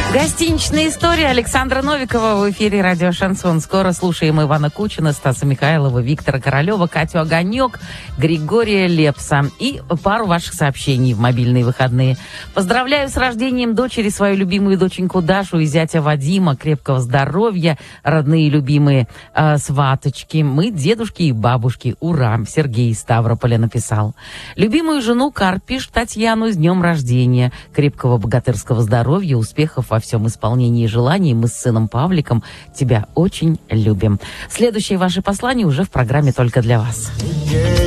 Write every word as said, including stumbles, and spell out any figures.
Гостиничная история Александра Новикова в эфире радио «Шансон». Скоро слушаем Ивана Кучина, Стаса Михайлова, Виктора Королева, Катю Огонек, Григория Лепса и пару ваших сообщений в мобильные выходные. Поздравляю с рождением дочери, свою любимую доченьку Дашу и зятя Вадима. Крепкого здоровья, родные любимые э, сваточки. Мы дедушки и бабушки. Ура! Сергей из Ставрополя написал. Любимую жену Карпиш Татьяну с днем рождения. Крепкого богатырского здоровья, успехов во всем исполнении желаний. Мы с сыном Павликом тебя очень любим. Следующее ваше послание уже в программе «Только для вас».